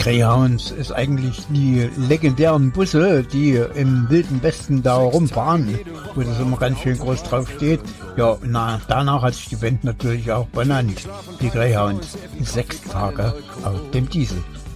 Greyhounds ist eigentlich die legendären Busse, die im Wilden Westen da rumfahren, wo das immer ganz schön groß drauf steht. Ja, danach hat sich die Band natürlich auch benannt. Die Greyhounds, 6 Tage auf dem Diesel.